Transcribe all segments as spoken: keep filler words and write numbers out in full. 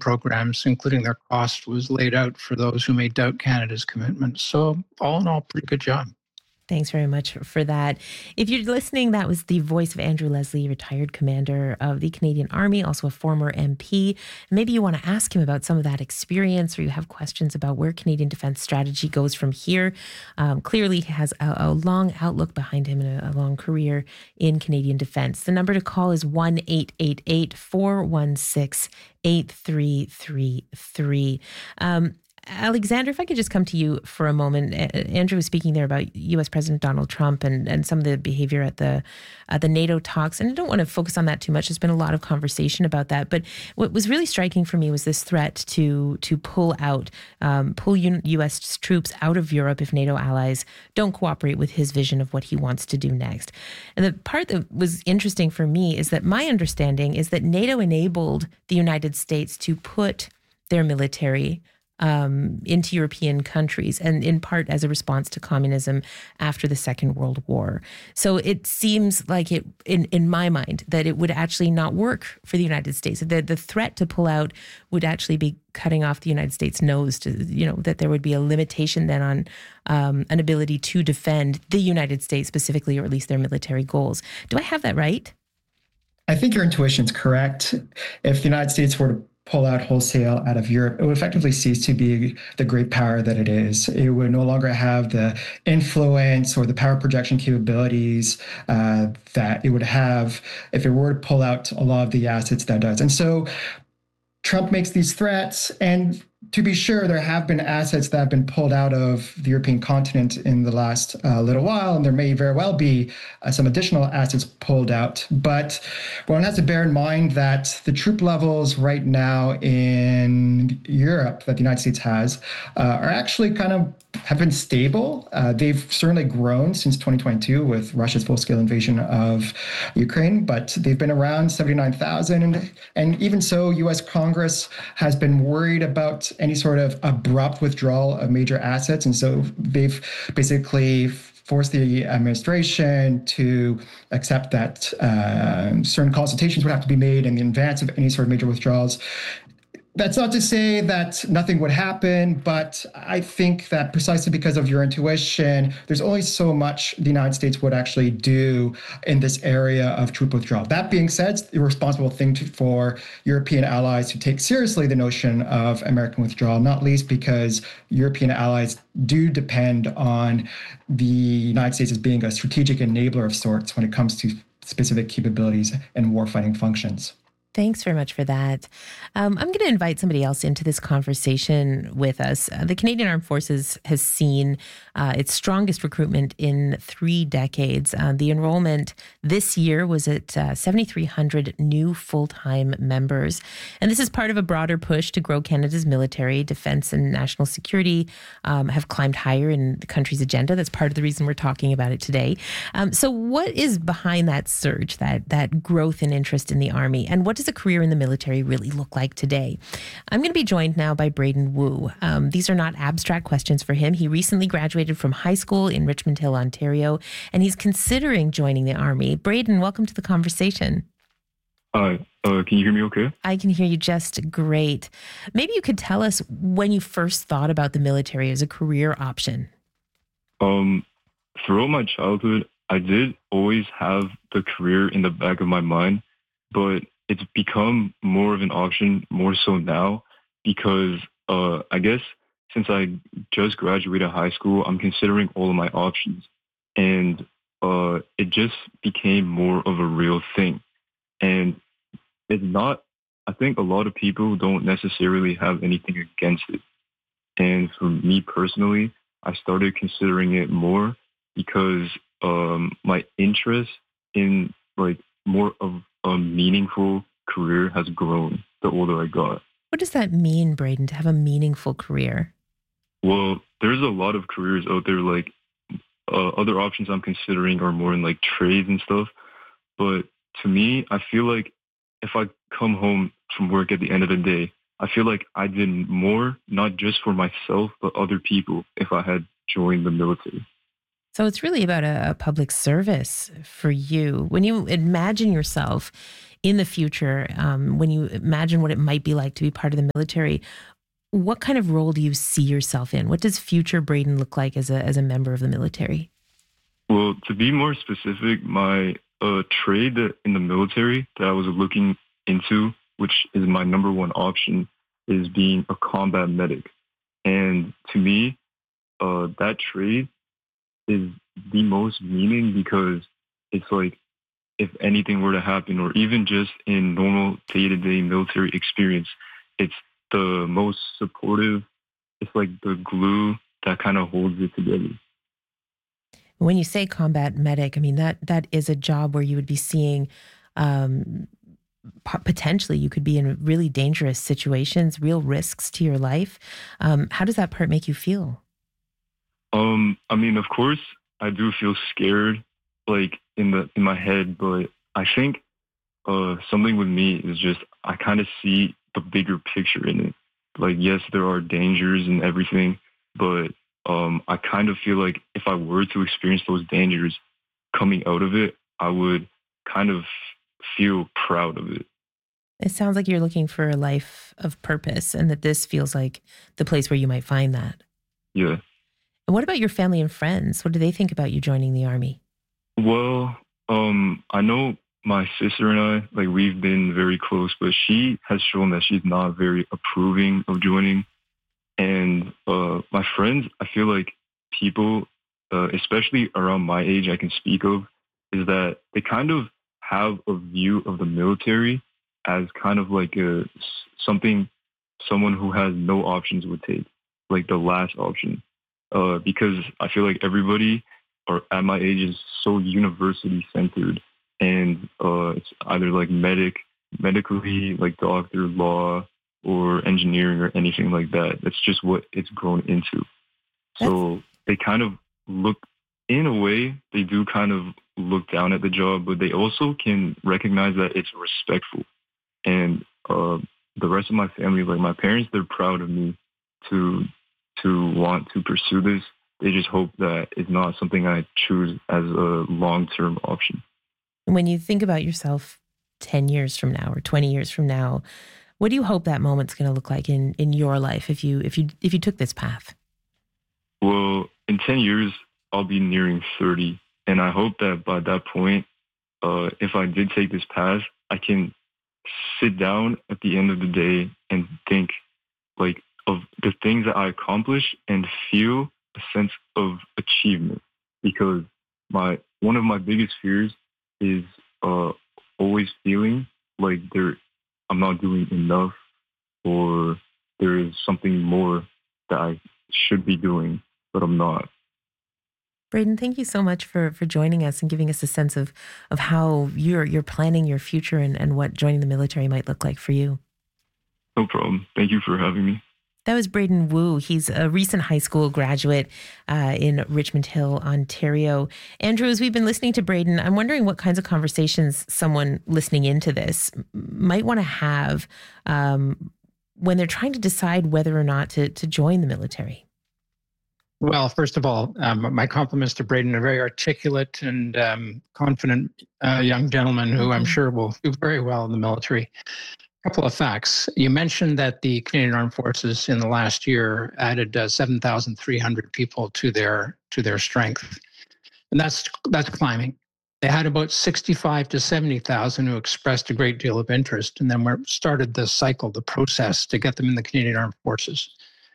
programs, including their cost, was laid out for those who may doubt Canada's commitment. So all in all, pretty good job. Thanks very much for that. If you're listening, that was the voice of Andrew Leslie, retired commander of the Canadian Army, also a former M P. Maybe you want to ask him about some of that experience, or you have questions about where Canadian defense strategy goes from here. Um, clearly, he has a, a long outlook behind him and a, a long career in Canadian defense. The number to call is one eight eight eight, four one six, eight three three three. Um, Alexander, if I could just come to you for a moment. Andrew was speaking there about U S President Donald Trump and, and some of the behavior at the uh, the NATO talks. And I don't want to focus on that too much. There's been a lot of conversation about that. But what was really striking for me was this threat to to pull out, um, pull U S troops out of Europe if NATO allies don't cooperate with his vision of what he wants to do next. And the part that was interesting for me is that my understanding is that NATO enabled the United States to put their military Um, into European countries, and in part as a response to communism after the Second World War. So it seems like it, in, in my mind, that it would actually not work for the United States. The, the threat to pull out would actually be cutting off the United States' nose to, you know, that there would be a limitation then on um, an ability to defend the United States specifically, or at least their military goals. Do I have that right? I think your intuition's correct. If the United States were to pull out wholesale out of Europe, it would effectively cease to be the great power that it is. It would no longer have the influence or the power projection capabilities uh, that it would have if it were to pull out a lot of the assets that it does. And so Trump makes these threats, and to be sure, there have been assets that have been pulled out of the European continent in the last uh, little while, and there may very well be uh, some additional assets pulled out. But one has to bear in mind that the troop levels right now in Europe that the United States has uh, are actually kind of have been stable. Uh, they've certainly grown since twenty twenty-two with Russia's full-scale invasion of Ukraine, but they've been around seventy-nine thousand. And, and even so, U S Congress has been worried about any sort of abrupt withdrawal of major assets. And so they've basically forced the administration to accept that uh, certain consultations would have to be made in advance of any sort of major withdrawals. That's not to say that nothing would happen, but I think that precisely because of your intuition, there's only so much the United States would actually do in this area of troop withdrawal. That being said, it's the responsible thing to, for European allies to take seriously the notion of American withdrawal, not least because European allies do depend on the United States as being a strategic enabler of sorts when it comes to specific capabilities and warfighting functions. Thanks very much for that. Um, I'm going to invite somebody else into this conversation with us. Uh, the Canadian Armed Forces has seen uh, its strongest recruitment in three decades. Uh, the enrollment this year was at uh, seven thousand three hundred new full-time members. And this is part of a broader push to grow Canada's military. Defense and national security um, have climbed higher in the country's agenda. That's part of the reason we're talking about it today. Um, so what is behind that surge, that, that growth and interest in the Army? And what does a career in the military really look like today? I'm going to be joined now by Braden Wu. Um, these are not abstract questions for him. He recently graduated from high school in Richmond Hill, Ontario, and he's considering joining the Army. Braden, welcome to the conversation. Hi, uh, can you hear me okay? I can hear you just great. Maybe you could tell us when you first thought about the military as a career option. Um, throughout my childhood, I did always have the career in the back of my mind, but it's become more of an option more so now because uh, I guess since I just graduated high school, I'm considering all of my options. And uh, it just became more of a real thing. And it's not, I think a lot of people don't necessarily have anything against it. And for me personally, I started considering it more because um, my interest in like more of a meaningful career has grown the older I got. What does that mean, Braden, to have a meaningful career? Well, there's a lot of careers out there. Like uh, other options I'm considering are more in like trades and stuff. But to me, I feel like if I come home from work at the end of the day, I feel like I did more, not just for myself, but other people if I had joined the military. So it's really about a, a public service for you. When you imagine yourself in the future, um, when you imagine what it might be like to be part of the military, what kind of role do you see yourself in? What does future Braden look like as a as a member of the military? Well, to be more specific, my uh, trade that in the military that I was looking into, which is my number one option, is being a combat medic. And to me, uh, that trade is the most meaning because it's like if anything were to happen, or even just in normal day-to-day military experience, it's the most supportive. It's like the glue that kind of holds it together. When you say combat medic, I mean, that that is a job where you would be seeing um, po- potentially you could be in really dangerous situations, real risks to your life. Um, how does that part make you feel? Um, I mean, of course, I do feel scared, like in the in my head, but I think uh, something with me is just I kind of see the bigger picture in it. Like, yes, there are dangers and everything, but um, I kind of feel like if I were to experience those dangers, coming out of it, I would kind of feel proud of it. It sounds like you're looking for a life of purpose, and that this feels like the place where you might find that. Yeah. And what about your family and friends? What do they think about you joining the Army? Well, um, I know my sister and I, like, we've been very close, but she has shown that she's not very approving of joining. And uh, my friends, I feel like people, uh, especially around my age, I can speak of, is that they kind of have a view of the military as kind of like a something someone who has no options would take, like the last option. Uh, because I feel like everybody or at my age is so university centered, and uh, it's either like medic, medically, like doctor, law, or engineering or anything like that. That's just what it's grown into. So they kind of look, in a way, they do kind of look down at the job, but they also can recognize that it's respectful. And uh, the rest of my family, like my parents, they're proud of me to to want to pursue this. They just hope that it's not something I choose as a long-term option. When you think about yourself ten years from now or twenty years from now, what do you hope that moment's going to look like in, in your life if you if you if you took this path? Well, in ten years, I'll be nearing thirty, and I hope that by that point, uh, if I did take this path, I can sit down at the end of the day and think like of the things that I accomplished and feel a sense of achievement. Because my one of my biggest fears is uh, always feeling like there I'm not doing enough, or there is something more that I should be doing, but I'm not. Braden, thank you so much for for joining us and giving us a sense of of how you're you're planning your future and, and what joining the military might look like for you. No problem. Thank you for having me. That was Braden Wu. He's a recent high school graduate uh, in Richmond Hill, Ontario. Andrew, as we've been listening to Braden, I'm wondering what kinds of conversations someone listening into this might want to have um, when they're trying to decide whether or not to, to join the military. Well, first of all, um, my compliments to Braden, a very articulate and um, confident uh, young gentleman who I'm sure will do very well in the military. A couple of facts. You mentioned that the Canadian Armed Forces in the last year added uh, seven thousand three hundred people to their to their strength, and that's that's climbing. They had about sixty-five to seventy thousand who expressed a great deal of interest, and then we started the cycle, the process to get them in the Canadian Armed Forces.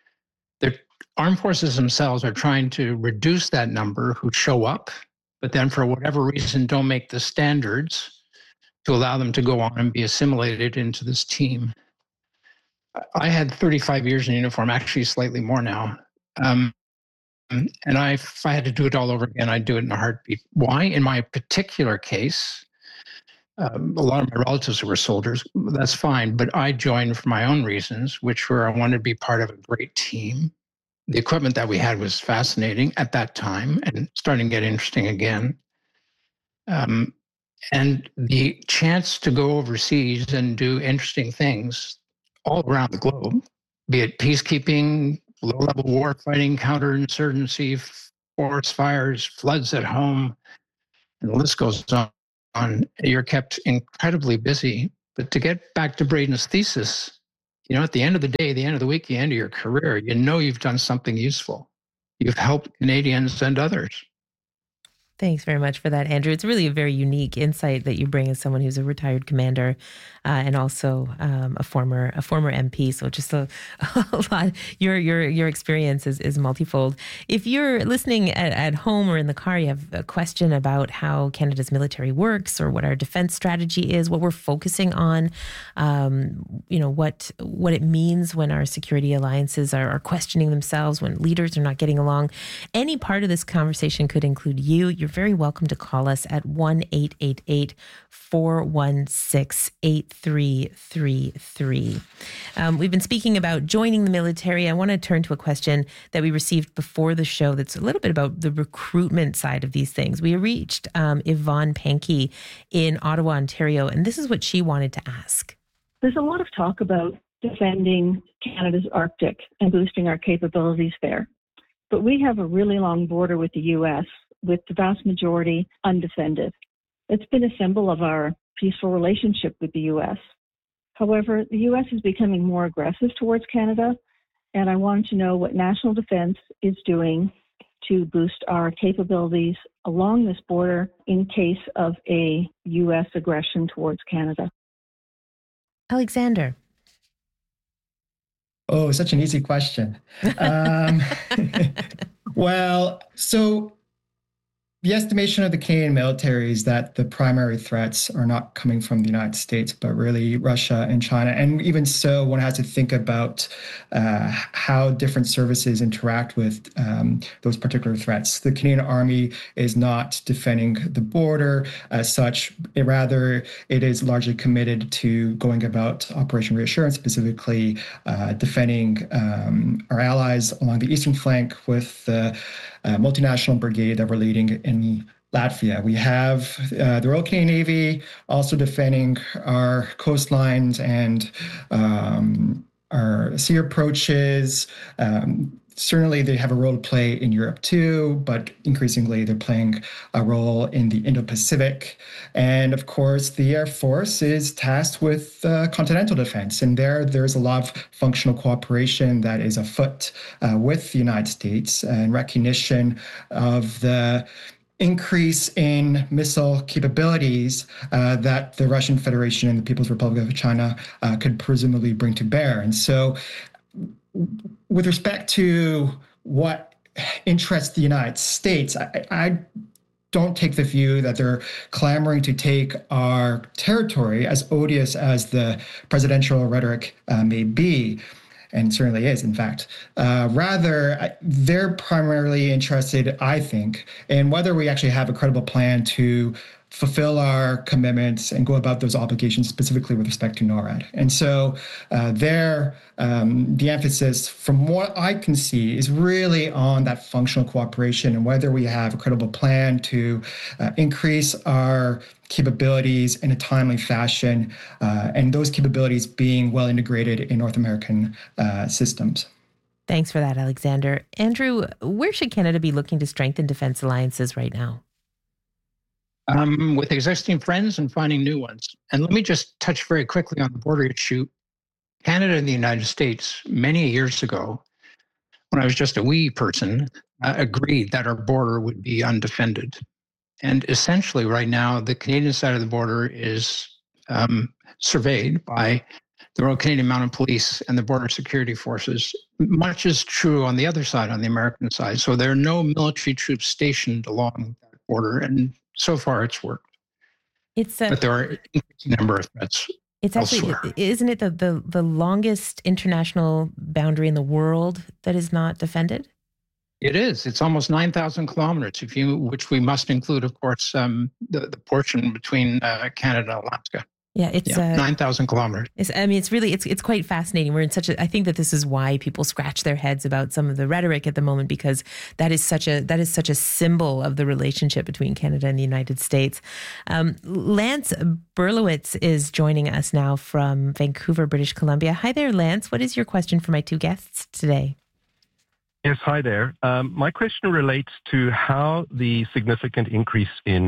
The armed forces themselves are trying to reduce that number who show up, but then for whatever reason don't make the standards to allow them to go on and be assimilated into this team. I had thirty-five years in uniform, actually slightly more now. Um, and I, if I had to do it all over again, I'd do it in a heartbeat. Why? In my particular case, um, a lot of my relatives were soldiers. That's fine. But I joined for my own reasons, which were I wanted to be part of a great team. The equipment that we had was fascinating at that time and starting to get interesting again. Um, And the chance to go overseas and do interesting things all around the globe, be it peacekeeping, low-level war fighting, counterinsurgency, forest fires, floods at home, and the list goes on on, you're kept incredibly busy. But to get back to Braden's thesis, you know, at the end of the day, the end of the week, the end of your career, you know you've done something useful. You've helped Canadians and others. Thanks very much for that, Andrew. It's really a very unique insight that you bring as someone who's a retired commander uh, and also um, a former a former M P. So just a, a lot. Your your your experience is, is multifold. If you're listening at, at home or in the car, you have a question about how Canada's military works or what our defense strategy is, what we're focusing on, um, you know, what what it means when our security alliances are, are questioning themselves, when leaders are not getting along. Any part of this conversation could include you. You're very welcome to call us at one eight eight eight, four one six, eight three three three. Um, we've been speaking about joining the military. I want to turn to a question that we received before the show that's a little bit about the recruitment side of these things. We reached um, Yvonne Pankey in Ottawa, Ontario, and this is what she wanted to ask. There's a lot of talk about defending Canada's Arctic and boosting our capabilities there. But we have a really long border with the U S, with the vast majority undefended. It's been a symbol of our peaceful relationship with the U S. However, the U S is becoming more aggressive towards Canada, and I wanted to know what national defense is doing to boost our capabilities along this border in case of a U S aggression towards Canada. Alexander. Oh, such an easy question. Um, well, so the estimation of the Canadian military is that the primary threats are not coming from the United States, but really Russia and China. And even so, one has to think about uh, how different services interact with um, those particular threats. The Canadian Army is not defending the border as such. It, rather, it is largely committed to going about Operation Reassurance, specifically uh, defending um, our allies along the eastern flank with the uh, multinational brigade that we're leading in Latvia. We have uh, the Royal Canadian Navy also defending our coastlines and um, our sea approaches. Um, certainly, they have a role to play in Europe too, but increasingly they're playing a role in the Indo-Pacific. And of course, the Air Force is tasked with uh, continental defense. And there, there's a lot of functional cooperation that is afoot uh, with the United States and recognition of the increase in missile capabilities uh, that the Russian Federation and the People's Republic of China uh, could presumably bring to bear. And so with respect to what interests the United States, I, I don't take the view that they're clamoring to take our territory, as odious as the presidential rhetoric uh, may be, and certainly is, in fact. Uh, rather, they're primarily interested, I think, in whether we actually have a credible plan to fulfill our commitments and go about those obligations, specifically with respect to NORAD. And so uh, there, um, the emphasis, from what I can see, is really on that functional cooperation and whether we have a credible plan to uh, increase our capabilities in a timely fashion, uh, and those capabilities being well integrated in North American uh, systems. Thanks for that, Alexander. Andrew, where should Canada be looking to strengthen defense alliances right now? Um, with existing friends and finding new ones. And let me just touch very quickly on the border issue. Canada and the United States, many years ago, when I was just a wee person, uh, agreed that our border would be undefended. And essentially right now, the Canadian side of the border is um, surveyed by the Royal Canadian Mounted Police and the Border Security Forces. Much is true on the other side, on the American side. So there are no military troops stationed along that border. And so far, it's worked. It's a, but there are an increasing number of threats. It's actually, elsewhere. Isn't it the, the the longest international boundary in the world that is not defended? It is. It's almost nine thousand kilometers, if you, which we must include, of course, um, the the portion between uh, Canada and Alaska. Yeah, it's yeah, uh, nine thousand kilometers. It's, I mean, it's really, it's it's quite fascinating. We're in such a, I think that this is why people scratch their heads about some of the rhetoric at the moment, because that is such a, that is such a symbol of the relationship between Canada and the United States. Um, Lance Berlowitz is joining us now from Vancouver, British Columbia. Hi there, Lance. What is your question for my two guests today? Yes, hi there. Um, my question relates to how the significant increase in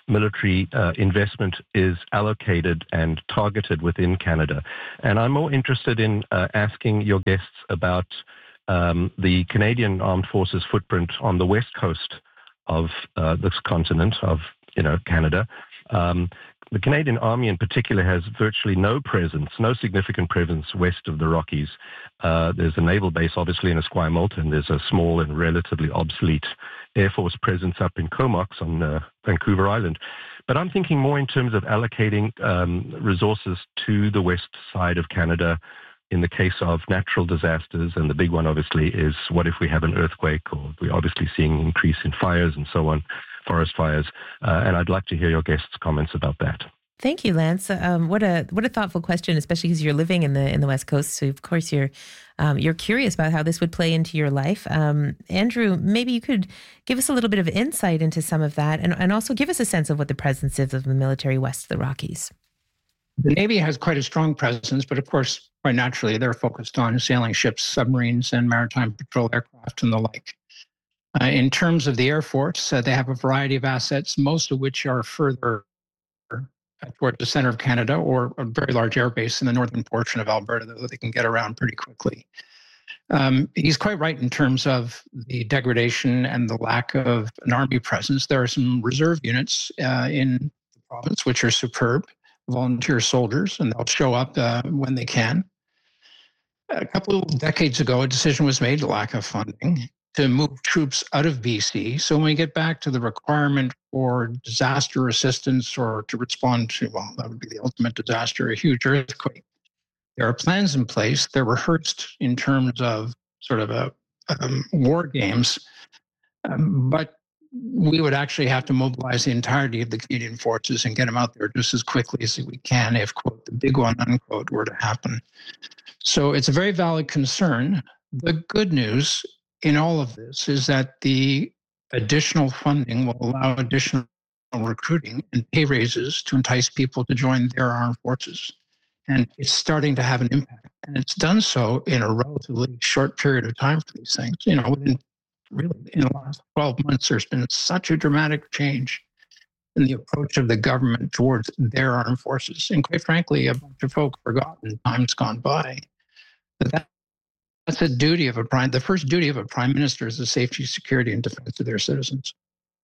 military uh, investment is allocated and targeted within Canada. And I'm more interested in uh, asking your guests about um, the Canadian Armed Forces footprint on the west coast of uh, this continent, of you know Canada. Um, the Canadian Army in particular has virtually no presence, no significant presence west of the Rockies. Uh, there's a naval base, obviously, in Esquimalt, and there's a small and relatively obsolete Air Force presence up in Comox on uh, Vancouver Island. But I'm thinking more in terms of allocating um, resources to the west side of Canada in the case of natural disasters. And the big one, obviously, is what if we have an earthquake, or we're obviously seeing an increase in fires and so on, forest fires. Uh, and I'd like to hear your guests' comments about that. Thank you, Lance. Um, what a what a thoughtful question, especially because you're living in the in the West Coast. So of course you're um, you're curious about how this would play into your life. Um, Andrew, maybe you could give us a little bit of insight into some of that, and, and also give us a sense of what the presence is of the military west of the Rockies. The Navy has quite a strong presence, but of course, quite naturally, they're focused on sailing ships, submarines, and maritime patrol aircraft and the like. Uh, in terms of the Air Force, uh, they have a variety of assets, most of which are further toward the center of Canada, or a very large air base in the northern portion of Alberta that they can get around pretty quickly. Um, he's quite right in terms of the degradation and the lack of an army presence. There are some reserve units uh, in the province which are superb, volunteer soldiers, and they'll show up uh, when they can. A couple of decades ago, a decision was made, lack of funding, to move troops out of B C. So when we get back to the requirement for disaster assistance or to respond to, well, that would be the ultimate disaster, a huge earthquake, there are plans in place. They're rehearsed in terms of sort of a um, war games, um, but we would actually have to mobilize the entirety of the Canadian forces and get them out there just as quickly as we can if, quote, the big one, unquote, were to happen. So it's a very valid concern. The good news in all of this is that the additional funding will allow additional recruiting and pay raises to entice people to join their armed forces. And it's starting to have an impact. And it's done so in a relatively short period of time for these things. You know, within really in the last twelve months, there's been such a dramatic change in the approach of the government towards their armed forces. And quite frankly, a bunch of folk forgot in times gone by that, that that's a duty of a prime. The first duty of a prime minister is the safety, security, and defense of their citizens.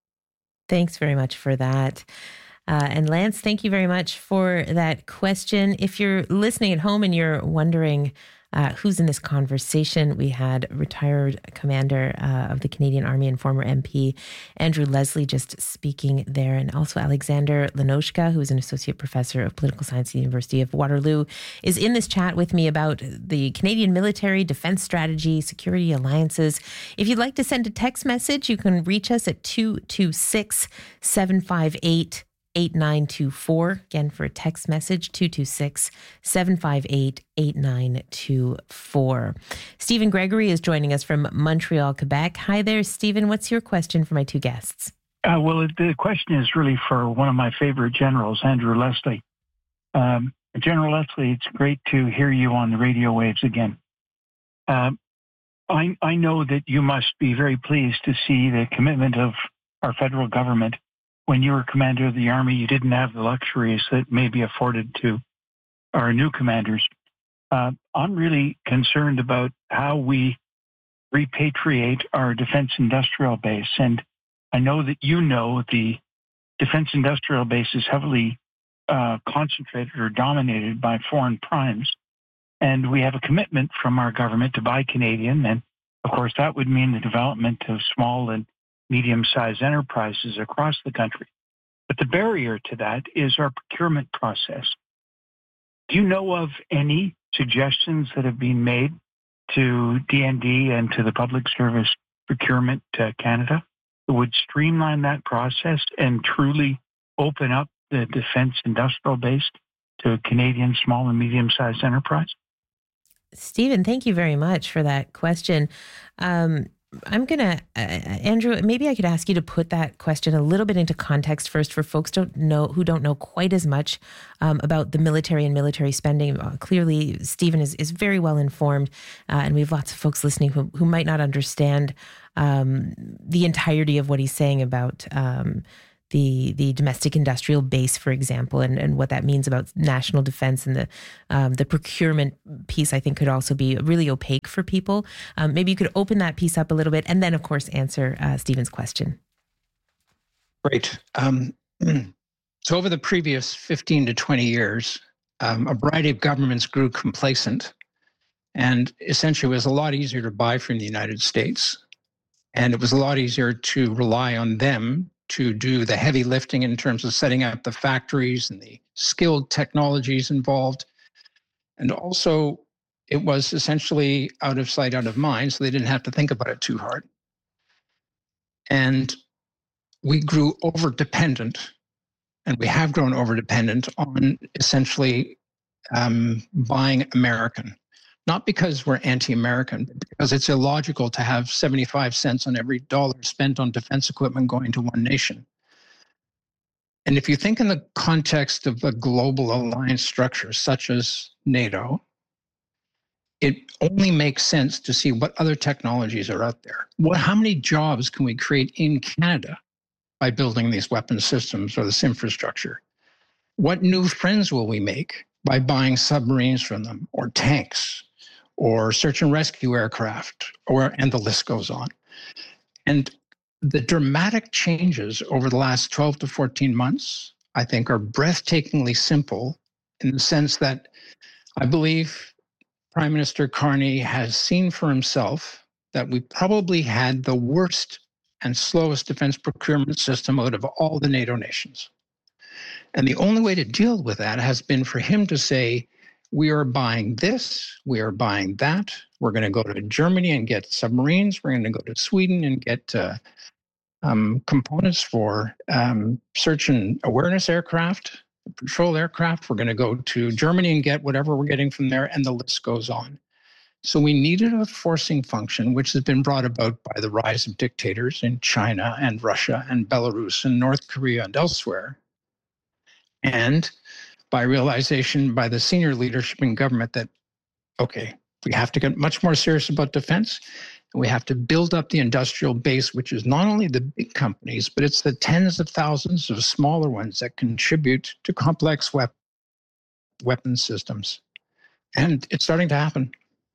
Thanks very much for that. Uh, and Lance, thank you very much for that question. If you're listening at home and you're wondering uh, who's in this conversation, we had retired commander uh, of the Canadian Army and former M P Andrew Leslie just speaking there, and also Alexander Lenoshka, who is an associate professor of political science at the University of Waterloo, is in this chat with me about the Canadian military, defense strategy, security alliances. If you'd like to send a text message, you can reach us at two two six, seven five eight, eight nine two four. Again, for a text message, two two six, seven five eight, eight nine two four. Stephen Gregory is joining us from Montreal, Quebec. Hi there, Stephen. What's your question for my two guests? Uh, well, the question is really for one of my favorite generals, Andrew Leslie. Um, General Leslie, it's great to hear you on the radio waves again. Um, I, I know that you must be very pleased to see the commitment of our federal government. When you were commander of the Army, you didn't have the luxuries that may be afforded to our new commanders. Uh, I'm really concerned about how we repatriate our defense industrial base. And I know that you know the defense industrial base is heavily uh, concentrated or dominated by foreign primes. And we have a commitment from our government to buy Canadian. And of course, that would mean the development of small and medium-sized enterprises across the country. But the barrier to that is our procurement process. Do you know of any suggestions that have been made to D N D and to the Public Service Procurement uh, Canada that would streamline that process and truly open up the defense industrial base to Canadian small and medium-sized enterprise? Stephen, thank you very much for that question. Um, I'm going to, uh, Andrew, maybe I could ask you to put that question a little bit into context first for folks don't know who don't know quite as much um, about the military and military spending. Uh, clearly, Stephen is, is very well informed, uh, and we have lots of folks listening who, who might not understand um, the entirety of what he's saying about um, the the domestic industrial base, for example, and, and what that means about national defense and the um, the procurement piece, I think could also be really opaque for people. Um, maybe you could open that piece up a little bit, and then, of course, answer uh, Stephen's question. Great. Um, so over the previous fifteen to twenty years, um, a variety of governments grew complacent, and essentially it was a lot easier to buy from the United States. And it was a lot easier to rely on them to do the heavy lifting in terms of setting up the factories and the skilled technologies involved. And also, it was essentially out of sight, out of mind, so they didn't have to think about it too hard. And we grew over-dependent, and we have grown over-dependent on essentially um, buying American. Not because we're anti-American, but because it's illogical to have seventy-five cents on every dollar spent on defense equipment going to one nation. And if you think in the context of a global alliance structure such as NATO, it only makes sense to see what other technologies are out there. What, how many jobs can we create in Canada by building these weapon systems or this infrastructure? What new friends will we make by buying submarines from them or tanks or search and rescue aircraft, or and the list goes on. And the dramatic changes over the last twelve to fourteen months, I think, are breathtakingly simple in the sense that I believe Prime Minister Carney has seen for himself that we probably had the worst and slowest defense procurement system out of all the NATO nations. And the only way to deal with that has been for him to say, we are buying this, we are buying that. We're going to go to Germany and get submarines. We're going to go to Sweden and get uh, um, components for um, search and awareness aircraft, patrol aircraft. We're going to go to Germany and get whatever we're getting from there, and the list goes on. So we needed a forcing function, which has been brought about by the rise of dictators in China and Russia and Belarus and North Korea and elsewhere. And by realization by the senior leadership in government that, okay, we have to get much more serious about defense, and we have to build up the industrial base, which is not only the big companies, but it's the tens of thousands of smaller ones that contribute to complex wep- weapon systems. And it's starting to happen.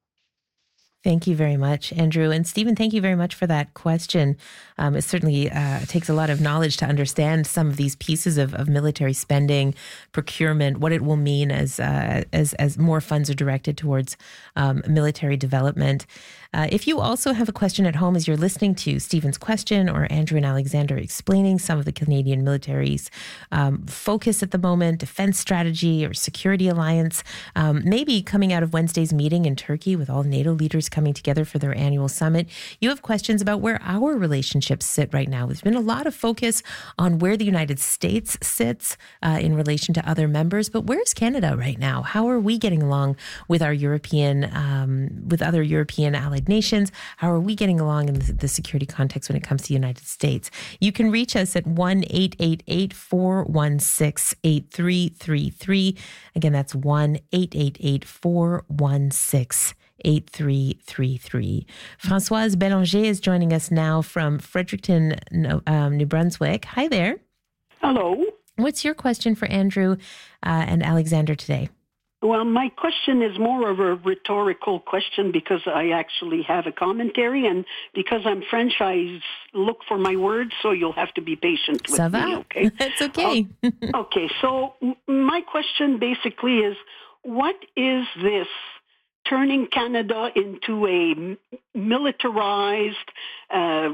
Thank you very much, Andrew. And Stephen, thank you very much for that question. Um, it certainly uh, takes a lot of knowledge to understand some of these pieces of, of military spending, procurement, what it will mean as uh, as, as more funds are directed towards um, military development. Uh, if you also have a question at home as you're listening to Stephen's question or Andrew and Alexander explaining some of the Canadian military's um, focus at the moment, defense strategy or security alliance, um, maybe coming out of Wednesday's meeting in Turkey with all NATO leaders coming together for their annual summit, you have questions about where our relationships sit right now. There's been a lot of focus on where the United States sits uh, in relation to other members, but where's Canada right now? How are we getting along with our European, um, with other European allied nations? How are we getting along in the, the security context when it comes to the United States? You can reach us at one eight eight eight, four one six, eight three three three. Again, that's one eight eight eight, four one six, eight three three three. Françoise Bélanger is joining us now from Fredericton, um, New Brunswick. Hi there. Hello. What's your question for Andrew uh, and Alexander today? Well, my question is more of a rhetorical question because I actually have a commentary, and because I'm French, I look for my words, so you'll have to be patient with Ça va? me, okay? That's okay. uh, okay, so my question basically is, what is this turning Canada into a militarized, uh,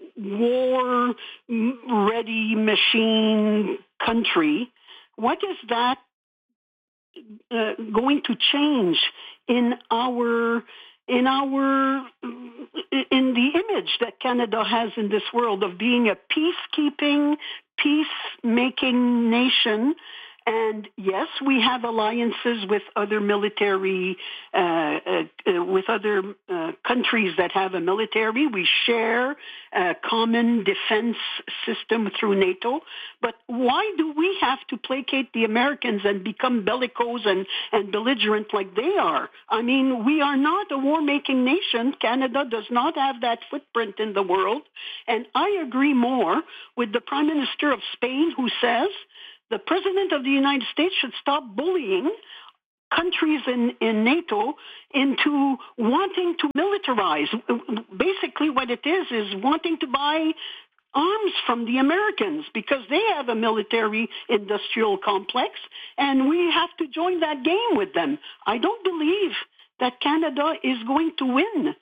war-ready machine country? What is that Uh, going to change in our in our in the image that Canada has in this world of being a peacekeeping, peacemaking nation? And yes, we have alliances with other military, uh, uh, with other uh, countries that have a military. We share a common defense system through NATO. But why do we have to placate the Americans and become bellicose and, and belligerent like they are? I mean, we are not a war-making nation. Canada does not have that footprint in the world. And I agree more with the Prime Minister of Spain, who says the President of the United States should stop bullying countries in, in NATO into wanting to militarize. Basically what it is is wanting to buy arms from the Americans because they have a military industrial complex and we have to join that game with them. I don't believe that Canada is going to win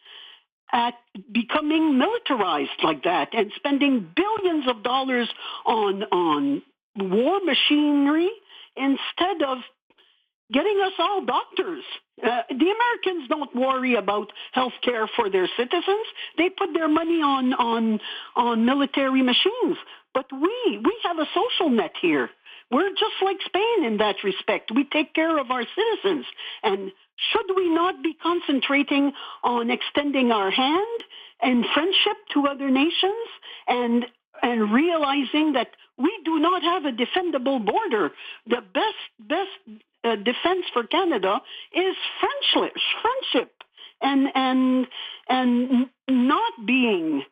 at becoming militarized like that and spending billions of dollars on, on war machinery instead of getting us all doctors. Uh, the Americans don't worry about health care for their citizens. They put their money on, on, on military machines. But we, we have a social net here. We're just like Spain in that respect. We take care of our citizens. And should we not be concentrating on extending our hand and friendship to other nations and, and realizing that we do not have a defendable border? The best, best Uh, defense for Canada is friendship, friendship, and and and not being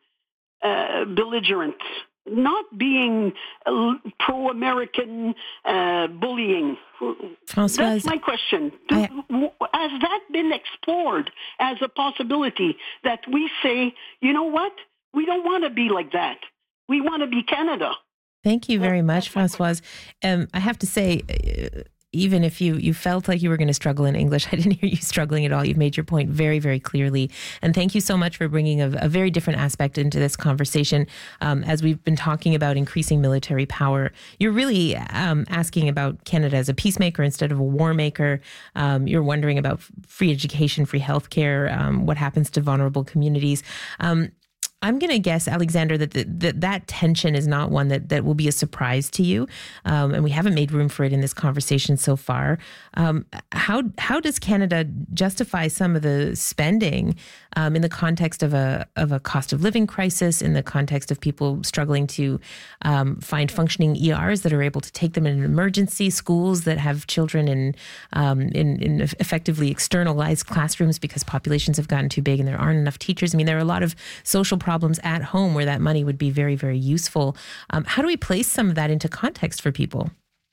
uh, belligerent, not being uh, pro-American uh, bullying. Françoise, that's my question. Do, I, has that been explored as a possibility that we say, you know what, we don't want to be like that. We want to be Canada. Thank you very much, Françoise. Um, I have to say. Uh, Even if you, you felt like you were going to struggle in English, I didn't hear you struggling at all. You've made your point very, very clearly. And thank you so much for bringing a, a very different aspect into this conversation. Um, as we've been talking about increasing military power, you're really um, asking about Canada as a peacemaker instead of a war maker. Um, you're wondering about free education, free healthcare, um, what happens to vulnerable communities. Um, I'm going to guess, Alexander, that the, that that tension is not one that, that will be a surprise to you, um, and we haven't made room for it in this conversation so far. Um, how how does Canada justify some of the spending um, in the context of a of a cost of living crisis, in the context of people struggling to um, find functioning E Rs that are able to take them in an emergency, schools that have children in um, in, in effectively externalized classrooms because populations have gotten too big and there aren't enough teachers? I mean, there are a lot of social problems at home where that money would be very, very useful. Um, how do we place some of that into context for people?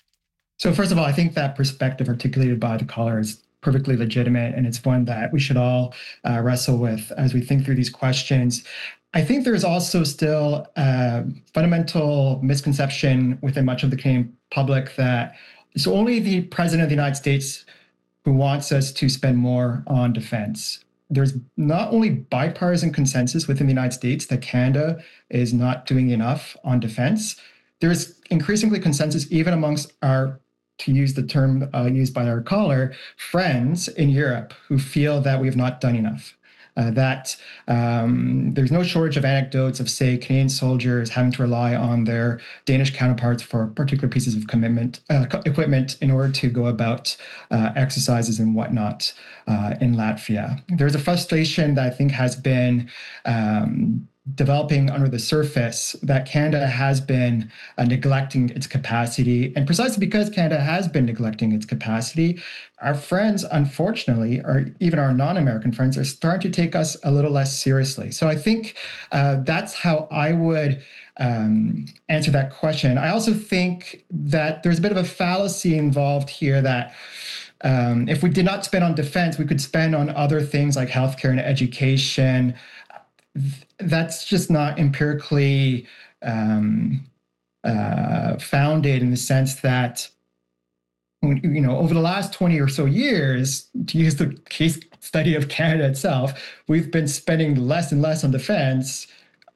So first of all, I think that perspective articulated by the caller is perfectly legitimate, and it's one that we should all uh, wrestle with as we think through these questions. I think there's also still a fundamental misconception within much of the Canadian public that it's only the President of the United States who wants us to spend more on defense. There's not only bipartisan consensus within the United States that Canada is not doing enough on defense, there's increasingly consensus even amongst our, to use the term uh, used by our caller, friends in Europe who feel that we have not done enough. Uh, that um, there's no shortage of anecdotes of, say, Canadian soldiers having to rely on their Danish counterparts for particular pieces of commitment, uh, equipment in order to go about uh, exercises and whatnot uh, in Latvia. There's a frustration that I think has been um, developing under the surface that Canada has been uh, neglecting its capacity. And precisely because Canada has been neglecting its capacity, our friends, unfortunately, or even our non-American friends, are starting to take us a little less seriously. So I think uh, that's how I would um, answer that question. I also think that there's a bit of a fallacy involved here that um, if we did not spend on defense, we could spend on other things like healthcare and education. That's just not empirically um, uh, founded in the sense that, you know, over the last twenty or so years, to use the case study of Canada itself, we've been spending less and less on defense.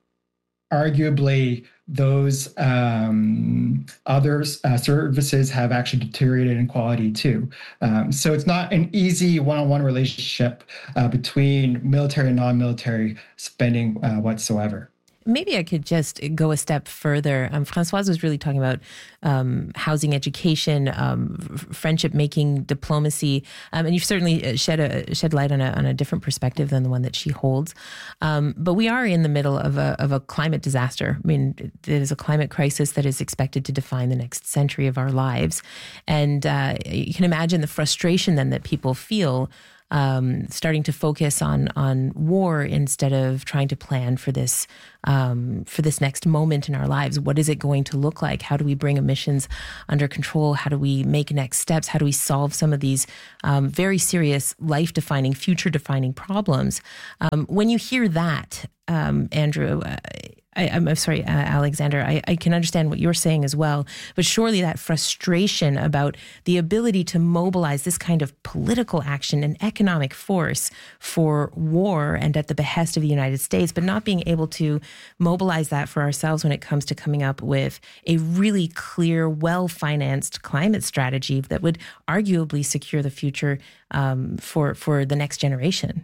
Arguably, those um, other uh, services have actually deteriorated in quality too. Um, so it's not an easy one-on-one relationship uh, between military and non-military spending uh, whatsoever. maybe I could just go a step further. Um, Françoise was really talking about um, housing, education, um, friendship making, diplomacy, um, and you've certainly shed a shed light on a on a different perspective than the one that she holds. Um, but we are in the middle of a of a climate disaster. I mean, there's a climate crisis that is expected to define the next century of our lives, and uh, you can imagine the frustration then that people feel. Um, starting to focus on on war instead of trying to plan for this um, for this next moment in our lives. What is it going to look like? How do we bring emissions under control? How do we make next steps? How do we solve some of these um, very serious, life-defining, future-defining problems? Um, when you hear that, um, Andrew, uh, I, I'm sorry, uh, Alexander, I, I can understand what you're saying as well, but surely that frustration about the ability to mobilize this kind of political action and economic force for war and at the behest of the United States, but not being able to mobilize that for ourselves when it comes to coming up with a really clear, well-financed climate strategy that would arguably secure the future um, for, for the next generation.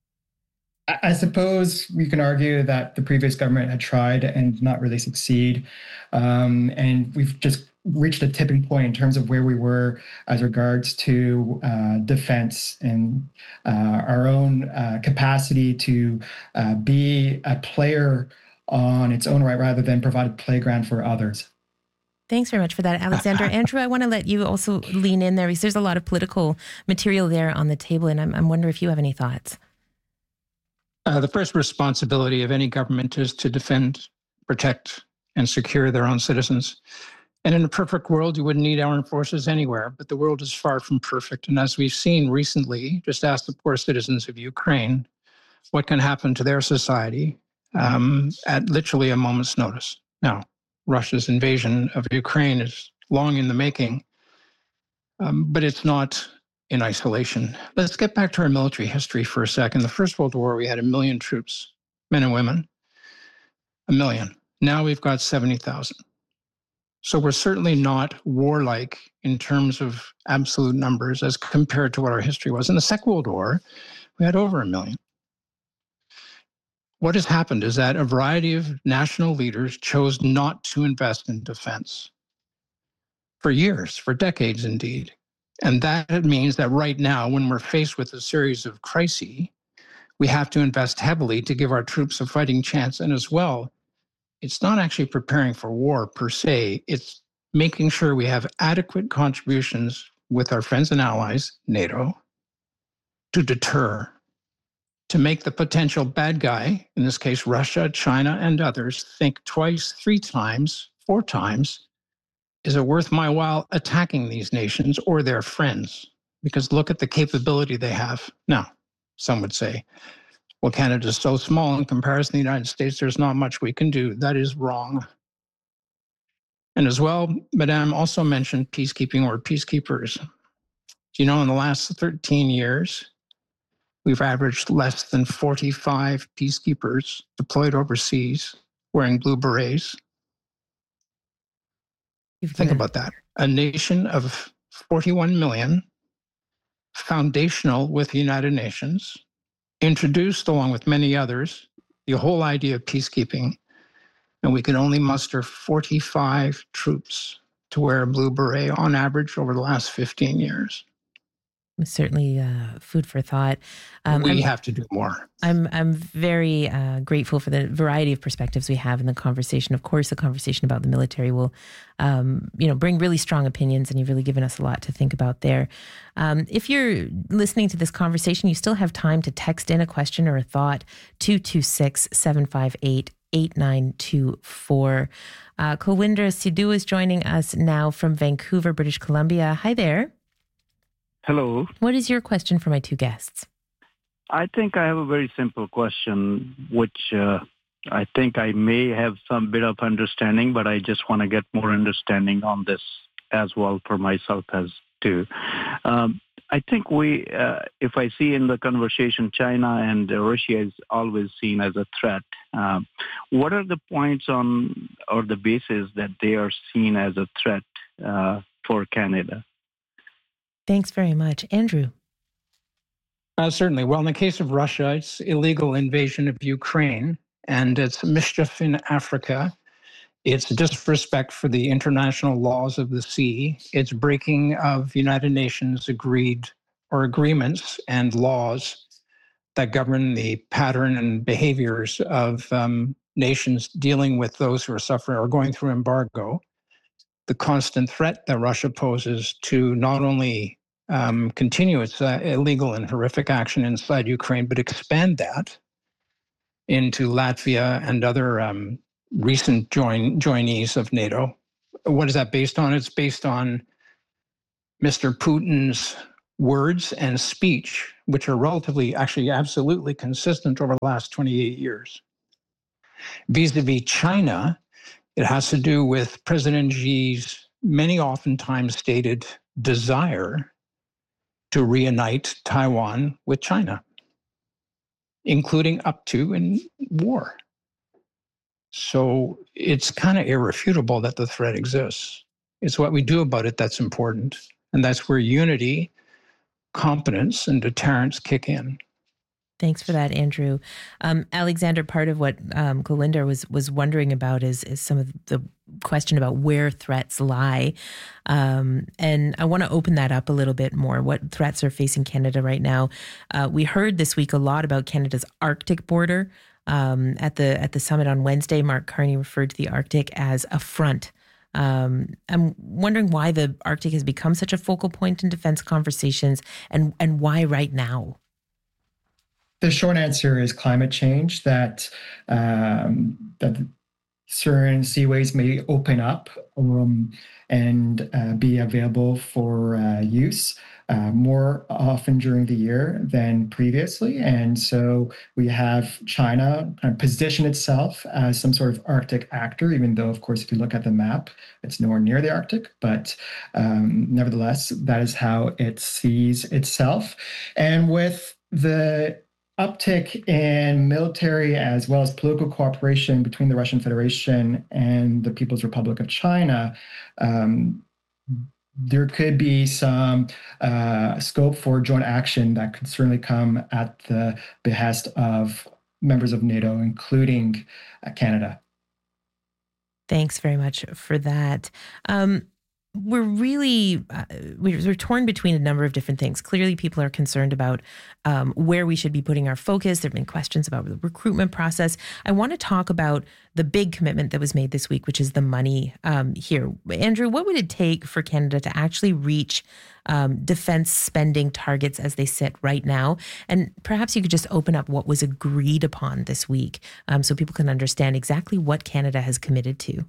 I suppose we can argue that the previous government had tried and not really succeed. Um, and we've just reached a tipping point in terms of where we were as regards to uh, defense and uh, our own uh, capacity to uh, be a player on its own right rather than provide a playground for others. Thanks very much for that, Alexander. Andrew, I want to let you also lean in there because there's a lot of political material there on the table, and I'm, I'm wondering if you have any thoughts. Uh, the first responsibility of any government is to defend, protect, and secure their own citizens. And in a perfect world, you wouldn't need armed forces anywhere, but the world is far from perfect. And as we've seen recently, just ask the poor citizens of Ukraine what can happen to their society um, at literally a moment's notice. Now, Russia's invasion of Ukraine is long in the making, um, but it's not in isolation. Let's get back to our military history for a second. The First World War, we had a million troops, men and women, a million. Now we've got seventy thousand. So we're certainly not warlike in terms of absolute numbers as compared to what our history was. In the Second World War, we had over a million. What has happened is that a variety of national leaders chose not to invest in defense for years, for decades indeed. And that means that right now, when we're faced with a series of crises, we have to invest heavily to give our troops a fighting chance. And as well, it's not actually preparing for war per se, it's making sure we have adequate contributions with our friends and allies, NATO, to deter, to make the potential bad guy, in this case, Russia, China, and others, think twice, three times, four times, is it worth my while attacking these nations or their friends? Because look at the capability they have. Now, some would say, well, Canada is so small in comparison to the United States, there's not much we can do. That is wrong. And as well, Madame also mentioned peacekeeping or peacekeepers. Do you know in the last thirteen years, we've averaged less than forty-five peacekeepers deployed overseas wearing blue berets? You've Think given... about that. A nation of forty-one million, foundational with the United Nations, introduced along with many others, the whole idea of peacekeeping, and we can only muster forty-five troops to wear a blue beret on average over the last fifteen years. Certainly uh, food for thought. Um, we I'm, have to do more. I'm I'm very uh, grateful for the variety of perspectives we have in the conversation. Of course, the conversation about the military will, um, you know, bring really strong opinions, and you've really given us a lot to think about there. Um, if you're listening to this conversation, you still have time to text in a question or a thought, two two six, seven five eight, eight nine two four. Uh, Kulwinder Sidhu is joining us now from Vancouver, British Columbia. Hi there. Hello. What is your question for my two guests? I think I have a very simple question, which uh, I think I may have some bit of understanding, but I just want to get more understanding on this as well for myself as too. Um, I think we, uh, if I see in the conversation, China and Russia is always seen as a threat. Um, what are the points on or the basis that they are seen as a threat uh, for Canada? Thanks very much. Andrew? Uh, certainly. Well, in the case of Russia, it's illegal invasion of Ukraine. and it's mischief in Africa. It's disrespect for the international laws of the sea. It's breaking of United Nations agreed or agreements and laws that govern the pattern and behaviors of um, nations dealing with those who are suffering or going through embargo. The constant threat that Russia poses to not only um, continue its uh, illegal and horrific action inside Ukraine, but expand that into Latvia and other um, recent join, joinees of NATO. What is that based on? It's based on Mister Putin's words and speech, which are relatively, actually absolutely consistent over the last twenty-eight years. Vis-a-vis China, it has to do with President Xi's many oftentimes stated desire to reunite Taiwan with China, including up to in war. So it's kind of irrefutable that the threat exists. It's what we do about it that's important. And that's where unity, competence, and deterrence kick in. Thanks for that, Andrew. Um, Alexander, part of what um, Golinder was was wondering about is is some of the question about where threats lie. Um, and I want to open that up a little bit more. What threats are facing Canada right now? Uh, we heard this week a lot about Canada's Arctic border. Um, at the at the summit on Wednesday, Mark Carney referred to the Arctic as a front. Um, I'm wondering why the Arctic has become such a focal point in defense conversations, and and why right now? The short answer is climate change, that um, that certain seaways may open up um, and uh, be available for uh, use uh, more often during the year than previously. And so we have China kind of position itself as some sort of Arctic actor, even though, of course, if you look at the map, it's nowhere near the Arctic. But um, nevertheless, that is how it sees itself. And with the uptick in military as well as political cooperation between the Russian Federation and the People's Republic of China, um, there could be some uh, scope for joint action that could certainly come at the behest of members of NATO, including uh, Canada. Thanks very much for that. Um, We're really, uh, we're, we're torn between a number of different things. Clearly, people are concerned about um, where we should be putting our focus. There have been questions about the recruitment process. I want to talk about the big commitment that was made this week, which is the money um, here. Andrew, what would it take for Canada to actually reach um, defense spending targets as they sit right now? And perhaps you could just open up what was agreed upon this week um, so people can understand exactly what Canada has committed to.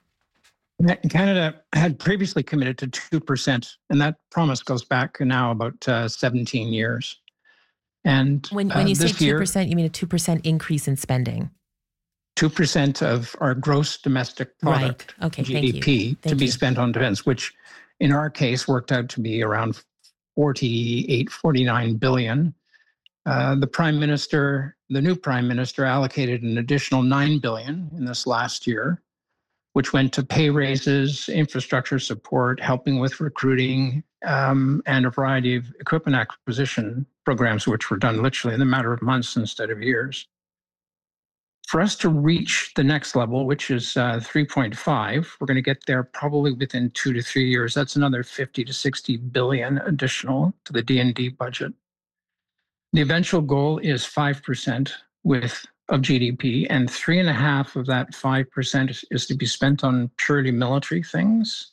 Canada had previously committed to two percent, and that promise goes back now about uh, seventeen years. And when, when uh, you say two percent, year, you mean a two percent increase in spending? two percent of our gross domestic product, right. Okay, G D P, thank you. Thank to be you. spent on defense, which in our case worked out to be around forty-eight, forty-nine billion. Uh, the Prime Minister, the new Prime Minister, allocated an additional nine billion in this last year, which went to pay raises, infrastructure support, helping with recruiting, um, and a variety of equipment acquisition programs, which were done literally in a matter of months instead of years. For us to reach the next level, which is uh, three point five, we're going to get there probably within two to three years. That's another fifty to sixty billion additional to the D and D budget. The eventual goal is five percent with of G D P, and three and a half of that five percent is, is to be spent on purely military things,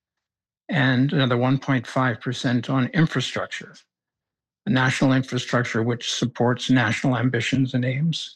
and another one point five percent on infrastructure, national infrastructure, which supports national ambitions and aims.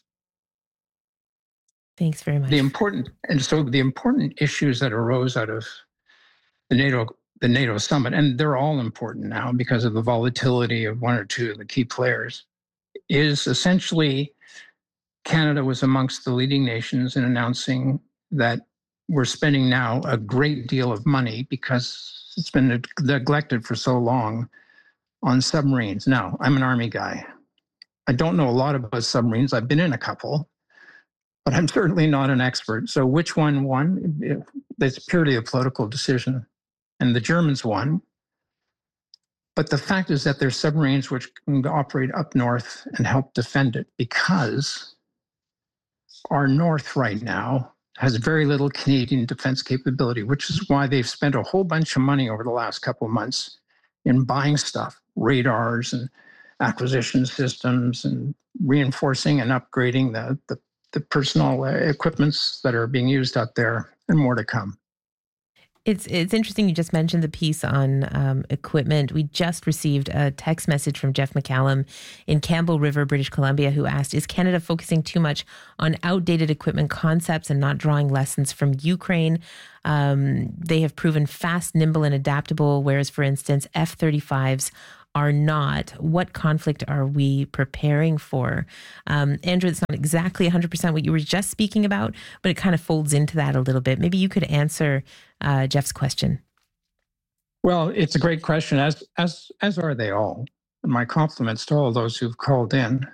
Thanks very much. The important, and so the important issues that arose out of the NATO, the NATO summit, and they're all important now because of the volatility of one or two of the key players, is essentially Canada was amongst the leading nations in announcing that we're spending now a great deal of money because it's been neglected for so long on submarines. Now, I'm an Army guy. I don't know a lot about submarines. I've been in a couple, but I'm certainly not an expert. So which one won? It's purely a political decision. And the Germans won. But the fact is that there's submarines which can operate up north and help defend it because our north right now has very little Canadian defense capability, which is why they've spent a whole bunch of money over the last couple of months in buying stuff, radars and acquisition systems, and reinforcing and upgrading the, the, the personal equipments that are being used out there, and more to come. It's it's interesting you just mentioned the piece on um, equipment. We just received a text message from Jeff McCallum in Campbell River, British Columbia, who asked, is Canada focusing too much on outdated equipment concepts and not drawing lessons from Ukraine? Um, they have proven fast, nimble, and adaptable, whereas, for instance, F thirty-fives are not. What conflict are we preparing for? Um, Andrew, it's not exactly one hundred percent what you were just speaking about, but it kind of folds into that a little bit. Maybe you could answer uh, Jeff's question. Well, it's a great question, as as as are they all. And my compliments to all those who've called in.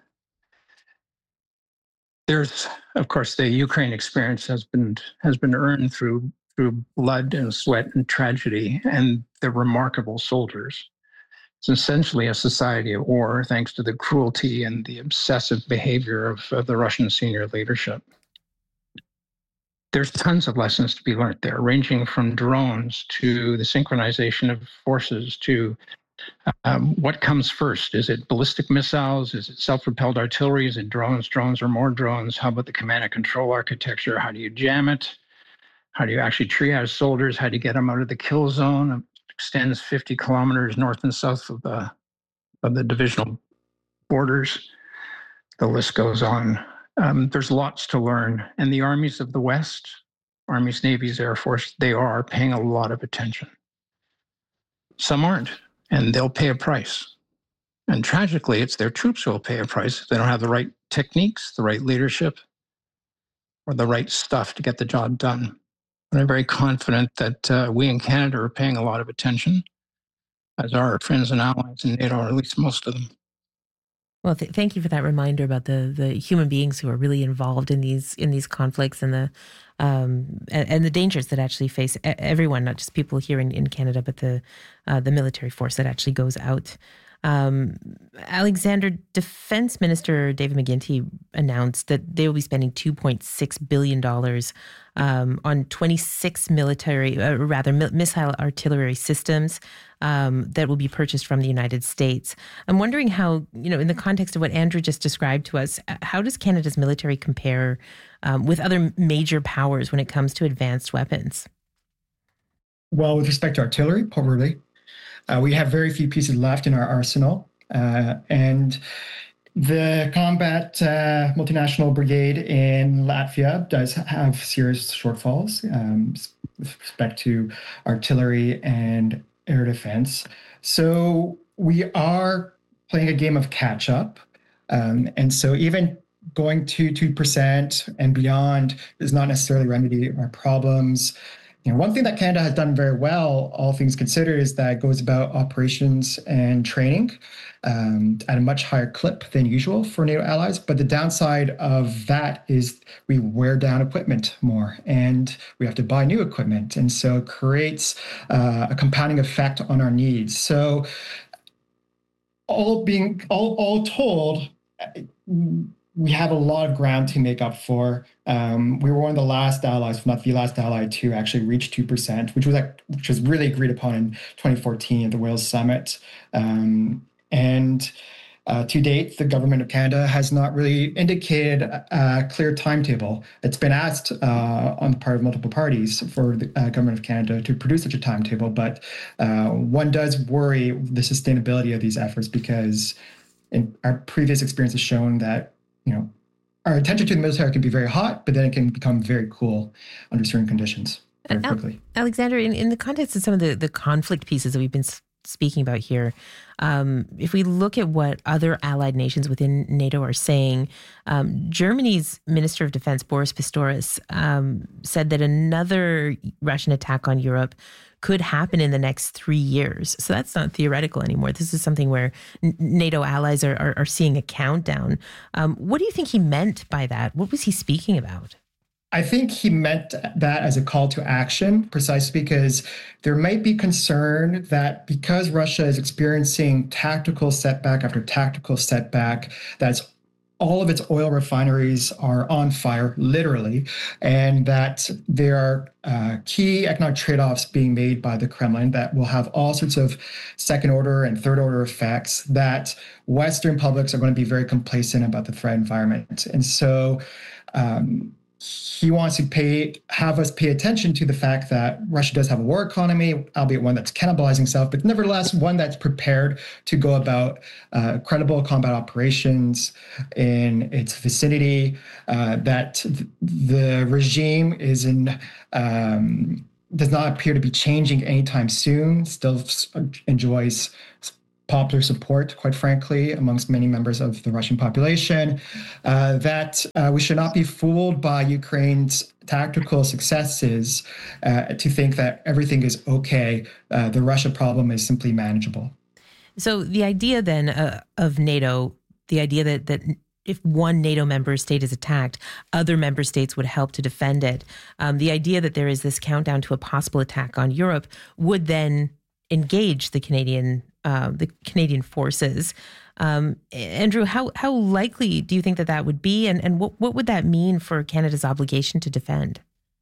There's, of course, the Ukraine experience has been has been earned through through blood and sweat and tragedy, and the remarkable soldiers. It's essentially a society of war, thanks to the cruelty and the obsessive behavior of, of the Russian senior leadership. There's tons of lessons to be learned there, ranging from drones to the synchronization of forces to um, what comes first. Is it ballistic missiles? Is it self-propelled artillery? Is it drones, drones, or more drones? How about the command and control architecture? How do you jam it? How do you actually triage soldiers? How do you get them out of the kill zone? Extends fifty kilometers north and south of the of the divisional borders. The list goes on. Um, there's lots to learn. And the armies of the West, armies, navies, Air Force, they are paying a lot of attention. Some aren't, and they'll pay a price. And tragically, it's their troops who will pay a price if they don't have the right techniques, the right leadership, or the right stuff to get the job done. And I'm very confident that uh, we in Canada are paying a lot of attention, as are our friends and allies in NATO, or at least most of them. Well, th- thank you for that reminder about the the human beings who are really involved in these in these conflicts and the um, and, and the dangers that actually face everyone, not just people here in, in Canada, but the uh, the military force that actually goes out. Um, Alexander, Defense Minister David McGuinty announced that they will be spending two point six billion dollars um, on twenty-six military, uh, rather missile artillery systems um, that will be purchased from the United States. I'm wondering how, you know, in the context of what Andrew just described to us, how does Canada's military compare um, with other major powers when it comes to advanced weapons? Well, with respect to artillery, poorly. Uh, we have very few pieces left in our arsenal, uh, and the combat uh, multinational brigade in Latvia does have serious shortfalls um, with respect to artillery and air defense. So we are playing a game of catch up, um, and so even going to two percent and beyond does not necessarily remedy our problems. You know, one thing that Canada has done very well, all things considered, is that it goes about operations and training um, at a much higher clip than usual for NATO allies. But the downside of that is we wear down equipment more and we have to buy new equipment. And so it creates uh, a compounding effect on our needs. So all being all, all told, we have a lot of ground to make up for. Um, we were one of the last allies, if not the last ally, to actually reach two percent, which was like, which was really agreed upon in twenty fourteen at the Wales Summit. Um, and uh, to date, the government of Canada has not really indicated a, a clear timetable. It's been asked uh, on the part of multiple parties for the uh, government of Canada to produce such a timetable, but uh, one does worry the sustainability of these efforts because in our previous experience has shown that you know, our attention to the military can be very hot, but then it can become very cool under certain conditions very quickly. Alexander, in, in the context of some of the, the conflict pieces that we've been speaking about here, um, if we look at what other allied nations within NATO are saying, um, Germany's Minister of Defense, Boris Pistorius, um, said that another Russian attack on Europe could happen in the next three years. So that's not theoretical anymore. This is something where N- NATO allies are, are, are seeing a countdown. Um, what do you think he meant by that? What was he speaking about? I think he meant that as a call to action, precisely because there might be concern that because Russia is experiencing tactical setback after tactical setback, that's all of its oil refineries are on fire, literally, and that there are uh, key economic trade-offs being made by the Kremlin that will have all sorts of second-order and third-order effects, that Western publics are going to be very complacent about the threat environment. And so um, he wants to pay, have us pay attention to the fact that Russia does have a war economy, albeit one that's cannibalizing itself, but nevertheless one that's prepared to go about uh, credible combat operations in its vicinity, uh, that th- the regime is in um, does not appear to be changing anytime soon, still enjoys popular support, quite frankly, amongst many members of the Russian population, uh, that uh, we should not be fooled by Ukraine's tactical successes uh, to think that everything is okay. Uh, the Russia problem is simply manageable. So the idea then uh, of NATO, the idea that that if one NATO member state is attacked, other member states would help to defend it. Um, the idea that there is this countdown to a possible attack on Europe would then engage the Canadian Uh, the Canadian forces. Um, Andrew, how how likely do you think that that would be, and, and what, what would that mean for Canada's obligation to defend?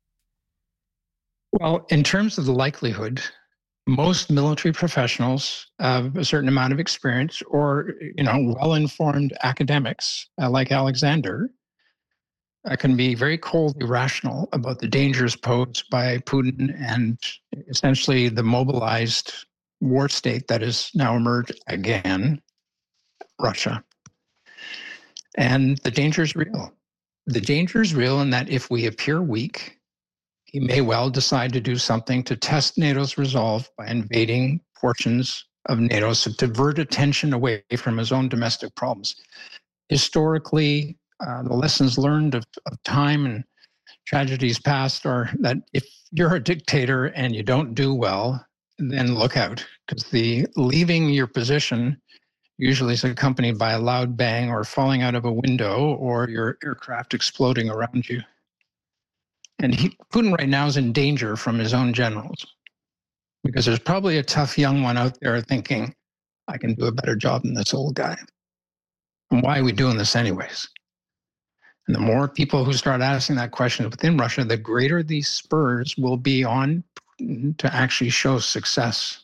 Well, in terms of the likelihood, most military professionals of a certain amount of experience, or you know, well-informed academics uh, like Alexander, uh, can be very coldly rational about the dangers posed by Putin and essentially the mobilized war state that has now emerged again, Russia. And the danger is real. The danger is real in that if we appear weak, he may well decide to do something to test NATO's resolve by invading portions of NATO, so to divert attention away from his own domestic problems. Historically, uh, the lessons learned of, of time and tragedies past are that if you're a dictator and you don't do well, then look out, because the leaving your position usually is accompanied by a loud bang or falling out of a window or your aircraft exploding around you. And he, Putin right now is in danger from his own generals, because there's probably a tough young one out there thinking, I can do a better job than this old guy. And why are we doing this anyways? And the more people who start asking that question within Russia, the greater these spurs will be on to actually show success.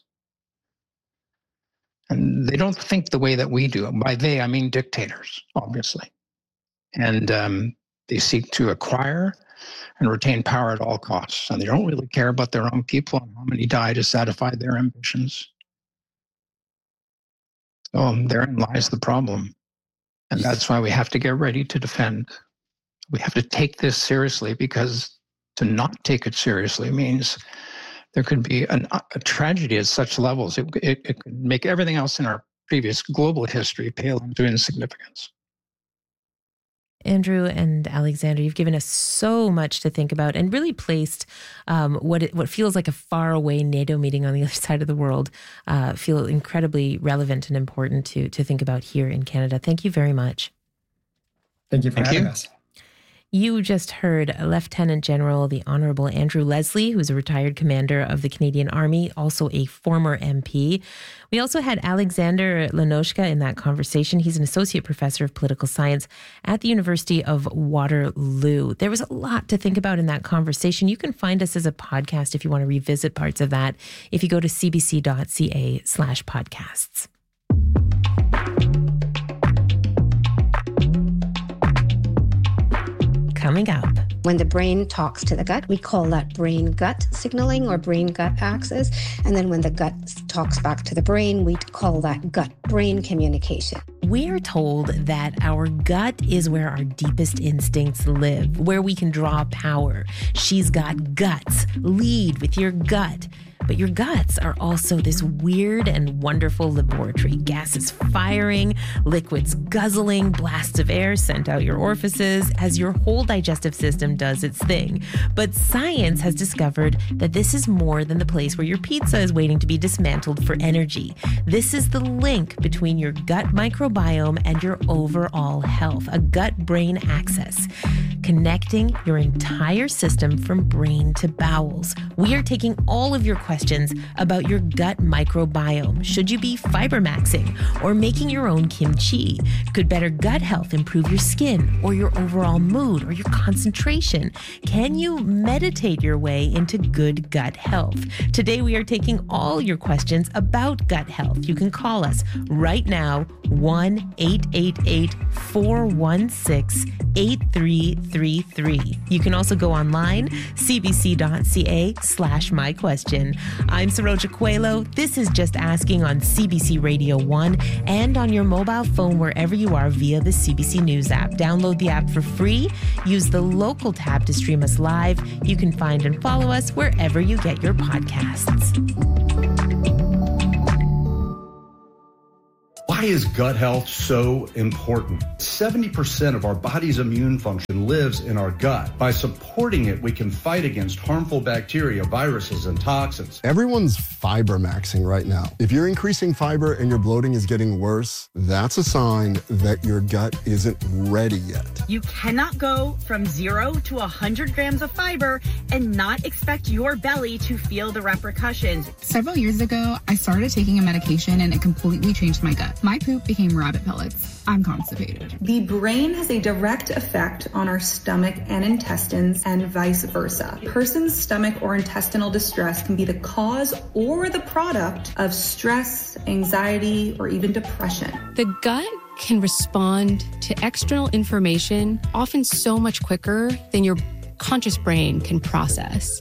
And they don't think the way that we do. By they, I mean dictators, obviously. And um, they seek to acquire and retain power at all costs. And they don't really care about their own people and how many die to satisfy their ambitions. So therein lies the problem. And that's why we have to get ready to defend. We have to take this seriously, because to not take it seriously means there could be an, a tragedy at such levels. It, it, it could make everything else in our previous global history pale into insignificance. Andrew and Alexander, you've given us so much to think about, and really placed um, what it, what feels like a faraway NATO meeting on the other side of the world uh, feel incredibly relevant and important to to think about here in Canada. Thank you very much. Thank you for Thank having you. us. You just heard Lieutenant General the Honorable Andrew Leslie, who's a retired commander of the Canadian Army, also a former M P. We also had Alexander Lenoshka in that conversation. He's an associate professor of political science at the University of Waterloo. There was a lot to think about in that conversation. You can find us as a podcast if you want to revisit parts of that if you go to cbc.ca slash podcasts. Coming up. When the brain talks to the gut, we call that brain-gut signaling or brain-gut axis. And then when the gut talks back to the brain, we call that gut-brain communication. We're told that our gut is where our deepest instincts live, where we can draw power. She's got guts. Lead with your gut. But your guts are also this weird and wonderful laboratory. Gases firing, liquids guzzling, blasts of air sent out your orifices as your whole digestive system does its thing. But science has discovered that this is more than the place where your pizza is waiting to be dismantled for energy. This is the link between your gut microbiome and your overall health, a gut-brain axis. connecting your entire system from brain to bowels. We are taking all of your questions about your gut microbiome. Should you be fiber maxing or making your own kimchi? Could better gut health improve your skin or your overall mood or your concentration? Can you meditate your way into good gut health? Today, we are taking all your questions about gut health. You can call us right now, one eight eight eight, four one six, eight three three three. You can also go online, cbc.ca slash my question. I'm Saroja Coelho. This is Just Asking on C B C Radio one and on your mobile phone wherever you are via the C B C News app. Download the app for free. Use the local tab to stream us live. You can find and follow us wherever you get your podcasts. Why is gut health so important? seventy percent of our body's immune function lives in our gut. By supporting it, we can fight against harmful bacteria, viruses, and toxins. Everyone's fiber maxing right now. If you're increasing fiber and your bloating is getting worse, that's a sign that your gut isn't ready yet. You cannot go from zero to one hundred grams of fiber and not expect your belly to feel the repercussions. Several years ago, I started taking a medication and it completely changed my gut. My poop became rabbit pellets. I'm constipated. The brain has a direct effect on our stomach and intestines and vice versa. A person's stomach or intestinal distress can be the cause or the product of stress, anxiety, or even depression. The gut can respond to external information often so much quicker than your conscious brain can process.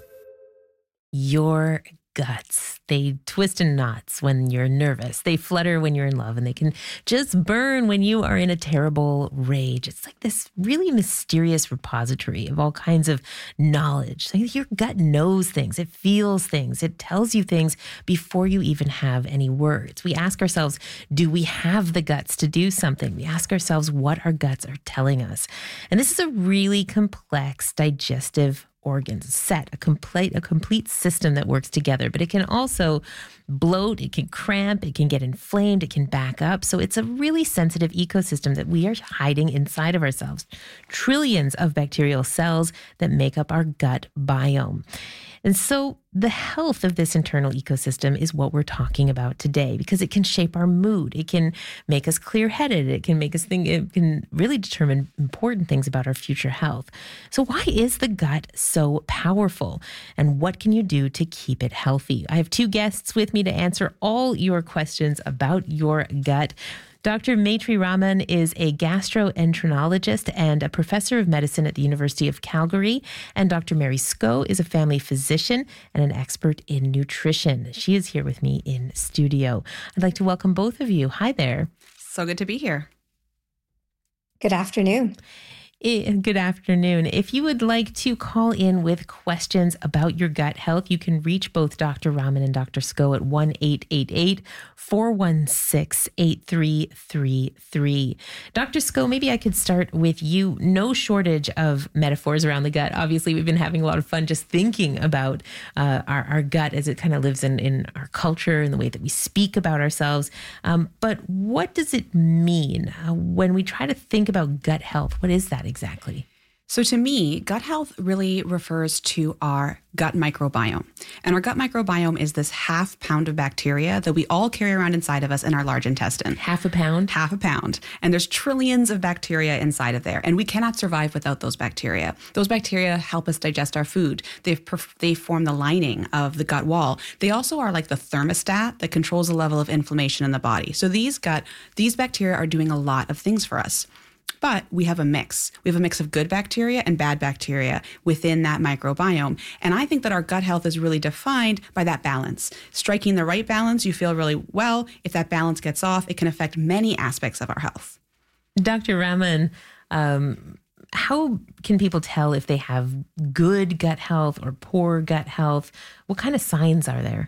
Your guts. They twist in knots when you're nervous. They flutter when you're in love, and they can just burn when you are in a terrible rage. It's like this really mysterious repository of all kinds of knowledge. Like your gut knows things. It feels things. It tells you things before you even have any words. We ask ourselves, do we have the guts to do something? We ask ourselves what our guts are telling us. And this is a really complex digestive organs set, a complete a complete system that works together, but it can also bloat, it can cramp, it can get inflamed, it can back up. So it's a really sensitive ecosystem that we are hiding inside of ourselves. Trillions of bacterial cells that make up our gut biome. And so the health of this internal ecosystem is what we're talking about today, because it can shape our mood. It can make us clear-headed. It can make us think, it can really determine important things about our future health. So why is the gut so powerful? And what can you do to keep it healthy? I have two guests with me to answer all your questions about your gut. Doctor Maitri Raman is a gastroenterologist and a professor of medicine at the University of Calgary. And Doctor Mary Scow is a family physician and an expert in nutrition. She is here with me in studio. I'd like to welcome both of you. Hi there. So good to be here. Good afternoon. Good afternoon. If you would like to call in with questions about your gut health, you can reach both Doctor Raman and Doctor Scow at one eight eight eight, four one six, eight three three three. Doctor Scow, maybe I could start with you. No shortage of metaphors around the gut. Obviously, we've been having a lot of fun just thinking about uh, our, our gut as it kind of lives in, in our culture and the way that we speak about ourselves. Um, but what does it mean uh, when we try to think about gut health? What is that exactly? So to me, gut health really refers to our gut microbiome. And our gut microbiome is this half pound of bacteria that we all carry around inside of us in our large intestine. Half a pound? Half a pound. And there's trillions of bacteria inside of there. And we cannot survive without those bacteria. Those bacteria help us digest our food. They've perf- they form the lining of the gut wall. They also are like the thermostat that controls the level of inflammation in the body. So these gut, these bacteria are doing a lot of things for us. But we have a mix. We have a mix of good bacteria and bad bacteria within that microbiome. And I think that our gut health is really defined by that balance. Striking the right balance, you feel really well. If that balance gets off, it can affect many aspects of our health. Doctor Raman, um, how can people tell if they have good gut health or poor gut health? What kind of signs are there?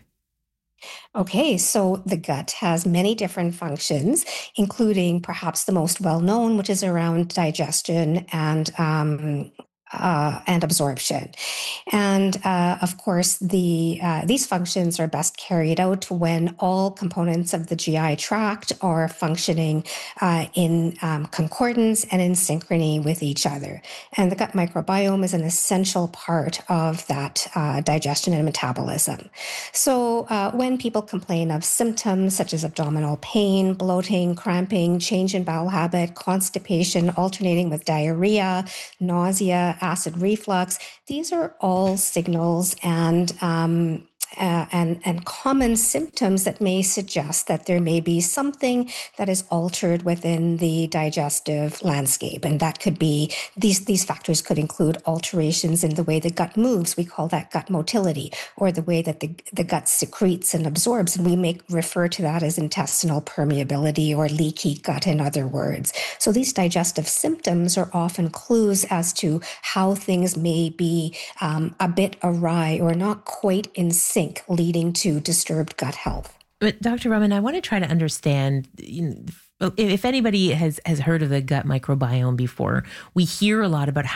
Okay, so the gut has many different functions, including perhaps the most well-known, which is around digestion and um, Uh, and absorption. And uh, of course, the uh, these functions are best carried out when all components of the G I tract are functioning uh, in um, concordance and in synchrony with each other. And the gut microbiome is an essential part of that uh, digestion and metabolism. So uh, when people complain of symptoms such as abdominal pain, bloating, cramping, change in bowel habit, constipation alternating with diarrhea, nausea, acid reflux, these are all signals and um, Uh, and, and common symptoms that may suggest that there may be something that is altered within the digestive landscape. And that could be, these, these factors could include alterations in the way the gut moves. We call that gut motility, or the way that the, the gut secretes and absorbs. And we may refer to that as intestinal permeability or leaky gut, in other words. So these digestive symptoms are often clues as to how things may be um, a bit awry or not quite in sync, leading to disturbed gut health. But Doctor Raman, I want to try to understand, you know, if anybody has, has heard of the gut microbiome before, we hear a lot about